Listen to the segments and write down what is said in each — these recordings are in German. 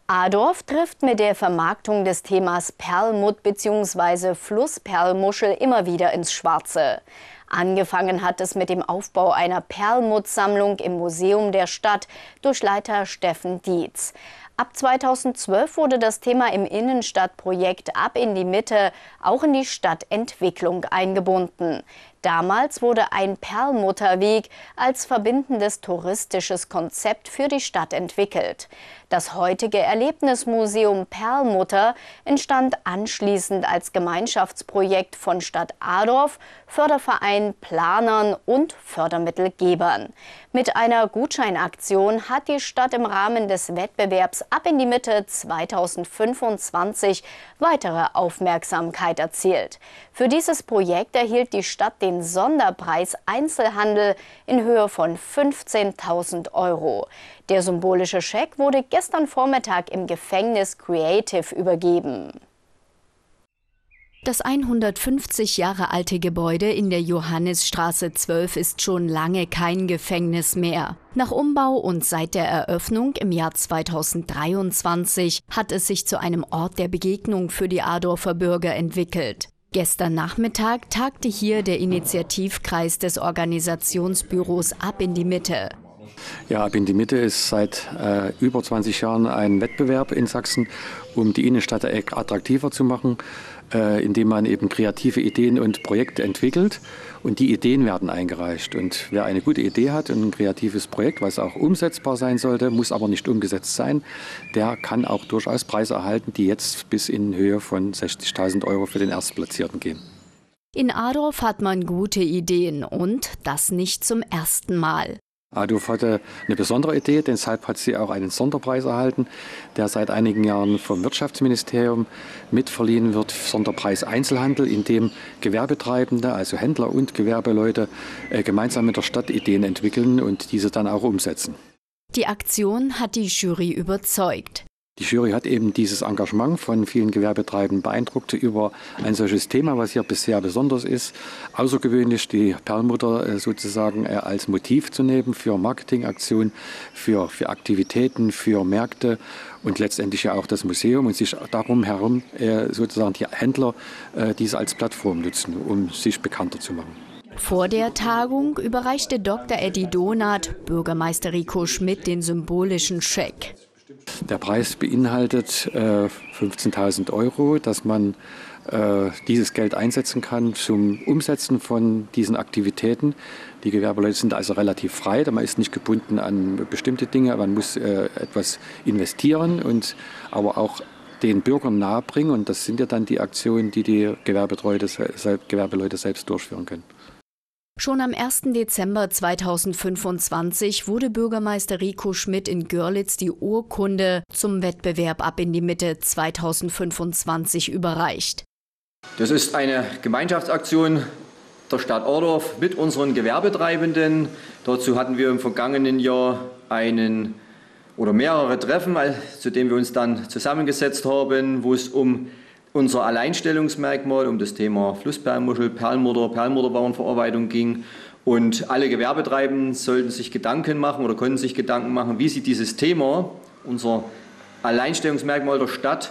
Adorf trifft mit der Vermarktung des Themas Perlmutt bzw. Flussperlmuschel immer wieder ins Schwarze. Angefangen hat es mit dem Aufbau einer Perlmutt-Sammlung im Museum der Stadt durch Leiter Steffen Dietz. Ab 2012 wurde das Thema im Innenstadtprojekt Ab in die Mitte auch in die Stadtentwicklung eingebunden. Damals wurde ein Perlmutterweg als verbindendes touristisches Konzept für die Stadt entwickelt. Das heutige Erlebnismuseum Perlmutter entstand anschließend als Gemeinschaftsprojekt von Stadt Adorf, Förderverein, Planern und Fördermittelgebern. Mit einer Gutscheinaktion hat die Stadt im Rahmen des Wettbewerbs Ab in die Mitte 2025 weitere Aufmerksamkeit erzielt. Für dieses Projekt erhielt die Stadt den Sonderpreis Einzelhandel in Höhe von 15.000 €. Der symbolische Scheck wurde gestern Vormittag im Gefängnis Creative übergeben. Das 150 Jahre alte Gebäude in der Johannisstraße 12 ist schon lange kein Gefängnis mehr. Nach Umbau und seit der Eröffnung im Jahr 2023 hat es sich zu einem Ort der Begegnung für die Adorfer Bürger entwickelt. Gestern Nachmittag tagte hier der Initiativkreis des Organisationsbüros Ab in die Mitte. Ja, Ab in die Mitte ist seit über 20 Jahren ein Wettbewerb in Sachsen, um die Innenstadt attraktiver zu machen, indem man eben kreative Ideen und Projekte entwickelt. Und die Ideen werden eingereicht. Und wer eine gute Idee hat und ein kreatives Projekt, was auch umsetzbar sein sollte, muss aber nicht umgesetzt sein, der kann auch durchaus Preise erhalten, die jetzt bis in Höhe von 60.000 € für den Erstplatzierten gehen. In Adorf hat man gute Ideen und das nicht zum ersten Mal. Adorf hatte eine besondere Idee, deshalb hat sie auch einen Sonderpreis erhalten, der seit einigen Jahren vom Wirtschaftsministerium mitverliehen wird. Sonderpreis Einzelhandel, in dem Gewerbetreibende, also Händler und Gewerbeleute, gemeinsam mit der Stadt Ideen entwickeln und diese dann auch umsetzen. Die Aktion hat die Jury überzeugt. Die Jury hat eben dieses Engagement von vielen Gewerbetreibenden beeindruckt über ein solches Thema, was hier bisher besonders ist. Außergewöhnlich die Perlmutter sozusagen als Motiv zu nehmen für Marketingaktionen, für Aktivitäten, für Märkte und letztendlich ja auch das Museum und sich darum herum sozusagen die Händler dies als Plattform nutzen, um sich bekannter zu machen. Vor der Tagung überreichte Dr. Eddie Donath Bürgermeister Rico Schmidt den symbolischen Scheck. Der Preis beinhaltet 15.000 €, dass man dieses Geld einsetzen kann zum Umsetzen von diesen Aktivitäten. Die Gewerbeleute sind also relativ frei, man ist nicht gebunden an bestimmte Dinge, man muss etwas investieren und aber auch den Bürgern nahebringen. Und das sind ja dann die Aktionen, die die Gewerbeleute selbst durchführen können. Schon am 1. Dezember 2025 wurde Bürgermeister Rico Schmidt in Görlitz die Urkunde zum Wettbewerb Ab in die Mitte 2025 überreicht. Das ist eine Gemeinschaftsaktion der Stadt Adorf mit unseren Gewerbetreibenden. Dazu hatten wir im vergangenen Jahr mehrere Treffen, zu denen wir uns dann zusammengesetzt haben, wo es um unser Alleinstellungsmerkmal, um das Thema Flussperlmuschel, Perlmutterwarenverarbeitung ging. Und alle Gewerbetreibenden sollten sich Gedanken machen oder konnten sich Gedanken machen, wie sie dieses Thema, unser Alleinstellungsmerkmal der Stadt,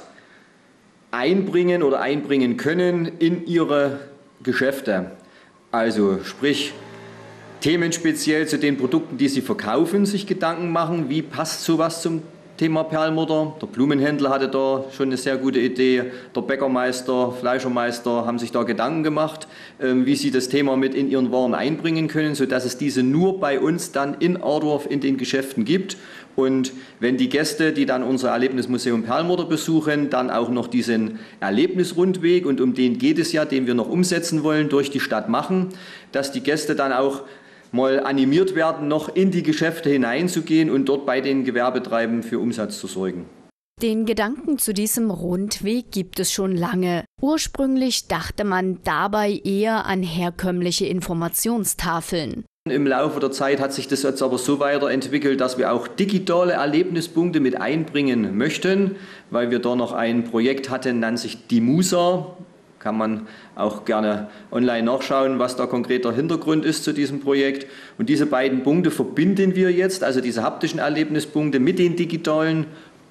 einbringen können in ihre Geschäfte. Also sprich, themenspeziell zu den Produkten, die sie verkaufen, sich Gedanken machen, wie passt sowas zum Thema Perlmutter. Der Blumenhändler hatte da schon eine sehr gute Idee. Der Bäckermeister, Fleischermeister haben sich da Gedanken gemacht, wie sie das Thema mit in ihren Waren einbringen können, sodass es diese nur bei uns dann in Adorf in den Geschäften gibt. Und wenn die Gäste, die dann unser Erlebnismuseum Perlmutter besuchen, dann auch noch diesen Erlebnisrundweg, und um den geht es ja, den wir noch umsetzen wollen, durch die Stadt machen, dass die Gäste dann auch mal animiert werden, noch in die Geschäfte hineinzugehen und dort bei den Gewerbetreibenden für Umsatz zu sorgen. Den Gedanken zu diesem Rundweg gibt es schon lange. Ursprünglich dachte man dabei eher an herkömmliche Informationstafeln. Im Laufe der Zeit hat sich das jetzt aber so weiterentwickelt, dass wir auch digitale Erlebnispunkte mit einbringen möchten, weil wir da noch ein Projekt hatten, nennt sich die Musa. Kann man auch gerne online nachschauen, was da konkret der Hintergrund ist zu diesem Projekt. Und diese beiden Punkte verbinden wir jetzt, also diese haptischen Erlebnispunkte mit den digitalen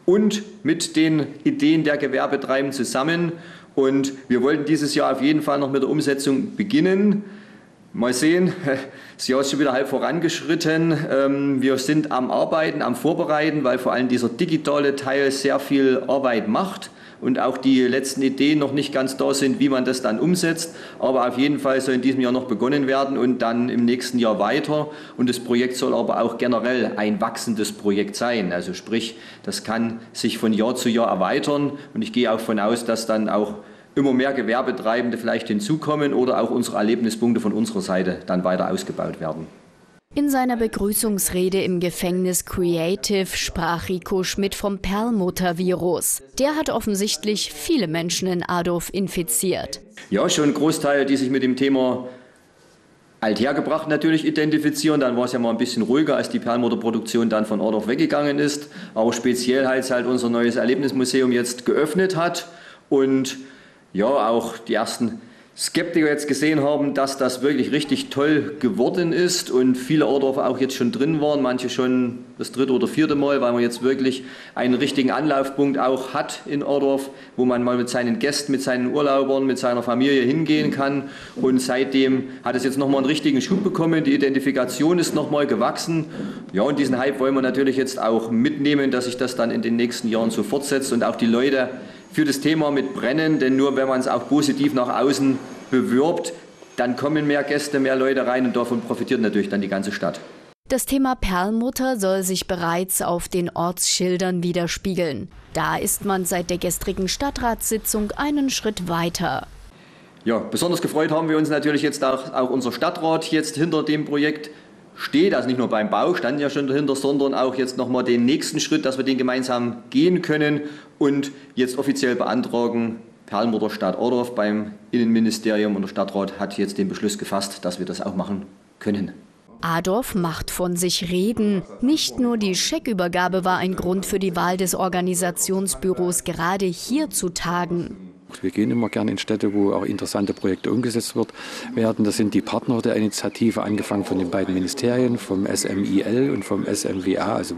und mit den Ideen der Gewerbetreibenden zusammen. Und wir wollten dieses Jahr auf jeden Fall noch mit der Umsetzung beginnen. Mal sehen, das Jahr ist schon wieder halb vorangeschritten. Wir sind am Arbeiten, am Vorbereiten, weil vor allem dieser digitale Teil sehr viel Arbeit macht und auch die letzten Ideen noch nicht ganz da sind, wie man das dann umsetzt. Aber auf jeden Fall soll in diesem Jahr noch begonnen werden und dann im nächsten Jahr weiter. Und das Projekt soll aber auch generell ein wachsendes Projekt sein. Also sprich, das kann sich von Jahr zu Jahr erweitern. Und ich gehe auch davon aus, dass dann auch immer mehr Gewerbetreibende vielleicht hinzukommen oder auch unsere Erlebnispunkte von unserer Seite dann weiter ausgebaut werden. In seiner Begrüßungsrede im Gefängnis Creative sprach Rico Schmidt vom Perlmuttervirus. Der hat offensichtlich viele Menschen in Adorf infiziert. Ja, schon ein Großteil, die sich mit dem Thema althergebracht natürlich identifizieren. Dann war es ja mal ein bisschen ruhiger, als die Perlmutterproduktion dann von Adorf weggegangen ist. Aber speziell als halt unser neues Erlebnismuseum jetzt geöffnet hat und ja, auch die ersten Skeptiker jetzt gesehen haben, dass das wirklich richtig toll geworden ist und viele Adorfer auch jetzt schon drin waren, manche schon das 3. oder 4. Mal, weil man jetzt wirklich einen richtigen Anlaufpunkt auch hat in Adorf, wo man mal mit seinen Gästen, mit seinen Urlaubern, mit seiner Familie hingehen kann. Und seitdem hat es jetzt nochmal einen richtigen Schub bekommen, die Identifikation ist nochmal gewachsen. Ja, und diesen Hype wollen wir natürlich jetzt auch mitnehmen, dass sich das dann in den nächsten Jahren so fortsetzt und auch die Leute für das Thema mit brennen, denn nur wenn man es auch positiv nach außen bewirbt, dann kommen mehr Gäste, mehr Leute rein und davon profitiert natürlich dann die ganze Stadt. Das Thema Perlmutter soll sich bereits auf den Ortsschildern widerspiegeln. Da ist man seit der gestrigen Stadtratssitzung einen Schritt weiter. Ja, besonders gefreut haben wir uns natürlich jetzt auch unser Stadtrat jetzt hinter dem Projekt steht, also nicht nur beim Bau, standen ja schon dahinter, sondern auch jetzt nochmal den nächsten Schritt, dass wir den gemeinsam gehen können und jetzt offiziell beantragen, Perlmutter Stadt Adorf beim Innenministerium und der Stadtrat hat jetzt den Beschluss gefasst, dass wir das auch machen können. Adorf macht von sich reden. Nicht nur die Scheckübergabe war ein Grund für die Wahl des Organisationsbüros, gerade hier zu tagen. Wir gehen immer gerne in Städte, wo auch interessante Projekte umgesetzt werden. Das sind die Partner der Initiative, angefangen von den beiden Ministerien, vom SMIL und vom SMWA, also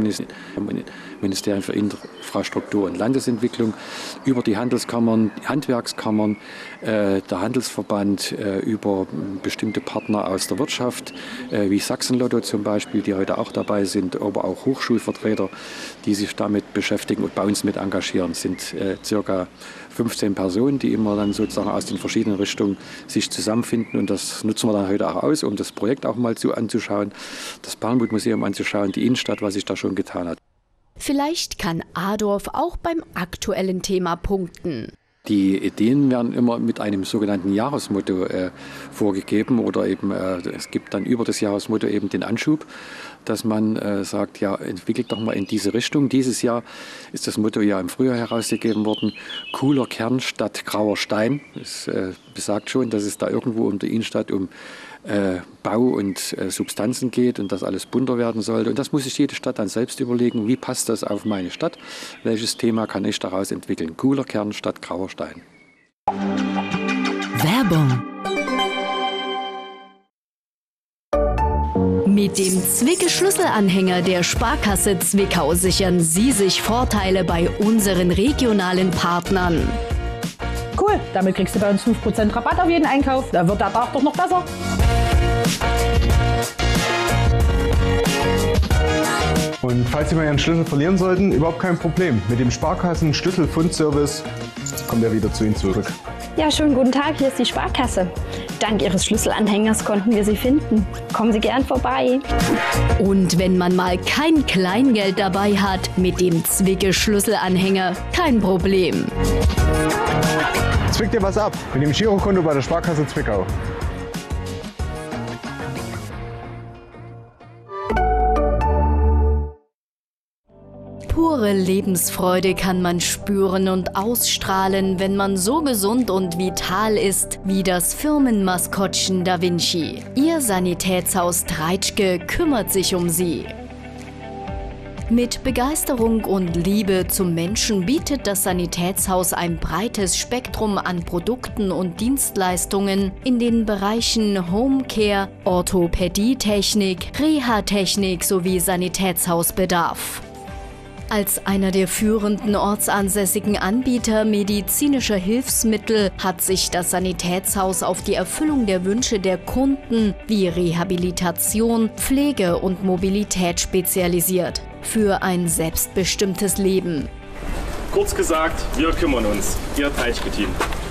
Wirtschaftsministerium für Infrastruktur und Landesentwicklung, über die Handelskammern, Handwerkskammern, der Handelsverband, über bestimmte Partner aus der Wirtschaft, wie Sachsenlotto zum Beispiel, die heute auch dabei sind, aber auch Hochschulvertreter, die sich damit beschäftigen und bei uns mit engagieren. Es sind circa 15 Personen, die immer dann sozusagen aus den verschiedenen Richtungen sich zusammenfinden und das nutzen wir dann heute auch aus, um das Projekt auch mal anzuschauen, das Perlmutt-Museum anzuschauen, die Innenstadt, was sich da schon getan hat. Vielleicht kann Adorf auch beim aktuellen Thema punkten. Die Ideen werden immer mit einem sogenannten Jahresmotto vorgegeben oder eben es gibt dann über das Jahresmotto eben den Anschub, dass man sagt, ja, entwickelt doch mal in diese Richtung. Dieses Jahr ist das Motto ja im Frühjahr herausgegeben worden, cooler Kern statt grauer Stein. Das besagt schon, dass es da irgendwo um die Innenstadt um Bau und Substanzen geht und dass alles bunter werden sollte. Und das muss sich jede Stadt dann selbst überlegen, wie passt das auf meine Stadt, welches Thema kann ich daraus entwickeln. Cooler Kern statt grauer Stein. Werbung. Mit dem Zwicke-Schlüsselanhänger der Sparkasse Zwickau sichern Sie sich Vorteile bei unseren regionalen Partnern. Cool, damit kriegst du bei uns 5% Rabatt auf jeden Einkauf. Da wird der Tag doch noch besser. Und falls Sie mal Ihren Schlüssel verlieren sollten, überhaupt kein Problem. Mit dem Sparkassen-Schlüsselfundservice kommt er wieder zu Ihnen zurück. Ja, schönen guten Tag, hier ist die Sparkasse. Dank Ihres Schlüsselanhängers konnten wir Sie finden. Kommen Sie gern vorbei. Und wenn man mal kein Kleingeld dabei hat, mit dem Zwicke-Schlüsselanhänger kein Problem. Zwick dir was ab mit dem Girokonto bei der Sparkasse Zwickau. Pure Lebensfreude kann man spüren und ausstrahlen, wenn man so gesund und vital ist wie das Firmenmaskottchen Da Vinci. Ihr Sanitätshaus Treitschke kümmert sich um Sie. Mit Begeisterung und Liebe zum Menschen bietet das Sanitätshaus ein breites Spektrum an Produkten und Dienstleistungen in den Bereichen Homecare, Orthopädietechnik, Reha-Technik sowie Sanitätshausbedarf. Als einer der führenden ortsansässigen Anbieter medizinischer Hilfsmittel hat sich das Sanitätshaus auf die Erfüllung der Wünsche der Kunden wie Rehabilitation, Pflege und Mobilität spezialisiert. Für ein selbstbestimmtes Leben. Kurz gesagt, wir kümmern uns. Ihr Teichke-Team.